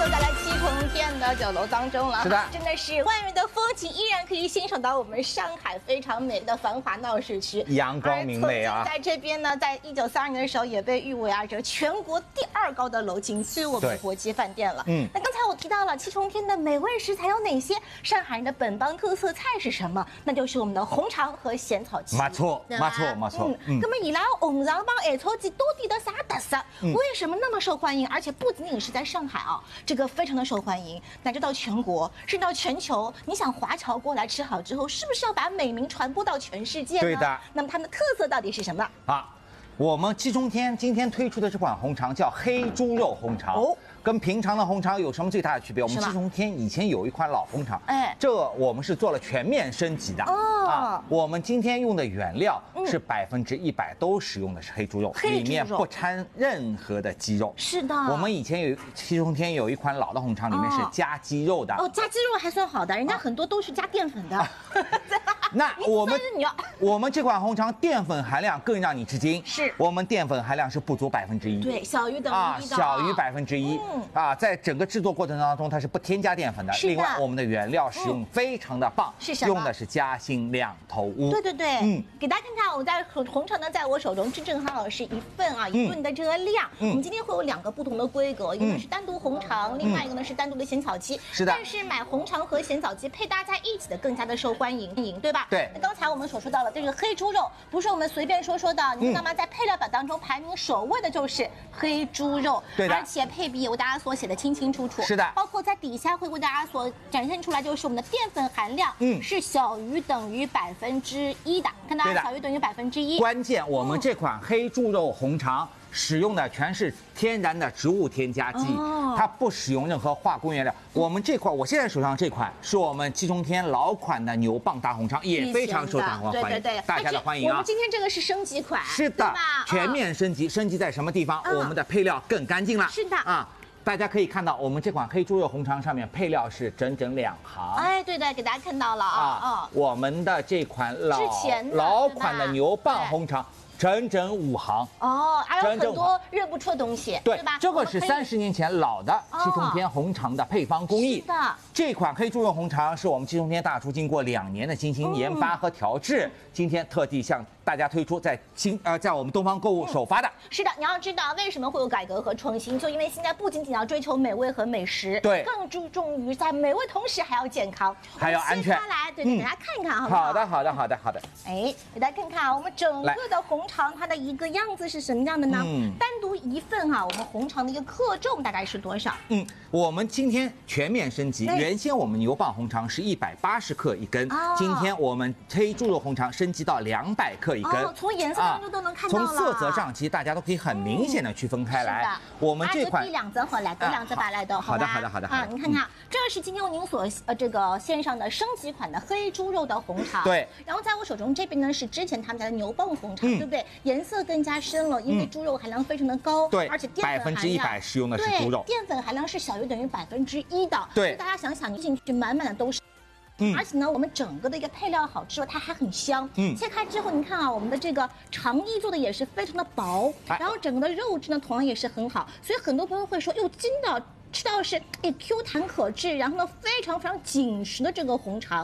坐在了七重天的酒楼当中了， 是的， 真的是万人的风情，依然可以欣赏到我们上海非常美的繁华闹市区， 阳光明媚啊。 在这边呢，在1932年的时候也被誉为这全国第2高的楼，仅次于我们国际饭店了。那刚才我提到了七重天的美味食材有哪些？上海人的本帮特色菜是什么？那就是我们的红肠和咸草鸡。 没错，没错，没错。 那么伊拉红肠帮咸草鸡到底的啥特色？为什么那么受欢迎？而且不仅仅是在上海啊，这个非常的受欢迎，乃至到全国，甚至到全球。你想华侨过来吃好之后，是不是要把美名传播到全世界呢？ 对的。 那么它们的特色到底是什么？ 我们七重天今天推出的这款红肠叫黑猪肉红肠。跟平常的红肠有什么最大的区别？我们七重天以前有一款老红肠，这我们是做了全面升级的我们今天用的原料是100%都使用的是黑猪肉，里面不掺任何的鸡肉。 是的， 我们以前七重天有一款老的红肠，里面是加鸡肉的。 加鸡肉还算好的，人家很多都是加淀粉的。 那我们这款红肠淀粉含量更让你吃惊，是我们淀粉含量是不足1%， 对，小于等于1的， 小于1%。在整个制作过程当中，它是不添加淀粉的。另外，我们的原料使用非常的棒， 是什么？ 用的是嘉兴两头乌。 对，给大家看看，我在红肠呢，在我手中正好是1份1顿的这个量。我们今天会有2个不同的规格，一个是单独红肠，另外一个呢是单独的咸草鸡。是的。但是买红肠和咸草鸡配搭在一起的更加的受欢迎，对吧？ 对。 那刚才我们所说到的这个黑猪肉，不是我们随便说的，你知道吗？在配料表当中排名首位的就是黑猪肉， 对的。 而且配比为大家所写的清清楚楚。是的。包括在底下会为大家所展现出来，就是我们的淀粉含量是小于等于1%的，看到小于等于1%。 关键我们这款黑猪肉红肠使用的全是天然的植物添加剂，它不使用任何化工原料。我们这款，我现在手上这款是我们七重天老款的牛蒡大红肠，也非常受大家的欢迎我们今天这个是升级款， 是的，全面升级。升级在什么地方？我们的配料更干净了。 是的大家可以看到，我们这款黑猪肉红肠上面配料是整整2行。 对的，给大家看到了我们的这款老款的牛蒡红肠。整整5行还有很多认不出的东西，对吧？ 这个是30年前老的七重天红肠的配方工艺。 是的， 这款黑猪肉红肠是我们七重天大厨经过2年的精心研发和调制，今天特地向大家推出，在我们东方购物首发的。 是的，你要知道为什么会有改革和创新，就因为现在不仅仅要追求美味和美食， 对， 更注重于在美味同时还要健康， 还要安全。 来，对，给大家看一看，好不好？ 好的。 给大家看看我们整个的红肠，它的一个样子是什么样的呢？单独1份我们红肠的一个克重大概是多少？ 我们今天全面升级，原先我们牛蒡红肠是180克1根，今天我们黑猪肉红肠升级到200克1根。 从颜色当中都能看到了。 从色泽上，其实大家都可以很明显的区分开来。我们这款第2则好来，第2则把来的， 好的。 您看看，这是今天您所这个线上的升级款的黑猪肉的红肠。 对。 然后在我手中这边呢是之前他们家的牛蒡红肠，对不对？颜色更加深了，因为猪肉含量非常的高， 对， 而且淀粉含量 100%使用的是猪肉， 淀粉含量是小于等于1%的。 对。 所以大家想想，你进去满满的都是。而且呢，我们整个的一个配料好之外，它还很香。切开之后，你看我们的这个肠衣做的也是非常的薄，然后整个的肉质呢，同样也是很好。所以很多朋友会说，哟，真的吃到是Q 弹可治，然后呢非常紧实的这个红肠。